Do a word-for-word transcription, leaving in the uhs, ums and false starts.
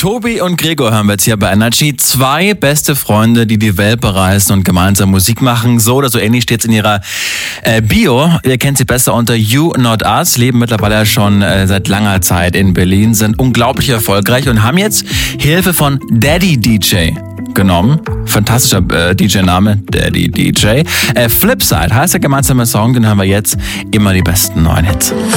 Tobi und Gregor hören wir jetzt hier bei Energy. Zwei beste Freunde, die die Welt bereisen und gemeinsam Musik machen. So oder so ähnlich steht es in ihrer äh, Bio. Ihr kennt sie besser unter You Not Us, leben mittlerweile schon äh, seit langer Zeit in Berlin, sind unglaublich erfolgreich und haben jetzt Hilfe von Daddy D J genommen. Fantastischer äh, D J-Name, Daddy D J. Äh, Flipside heißt der gemeinsame Song, den hören wir jetzt. Immer die besten neuen Hits.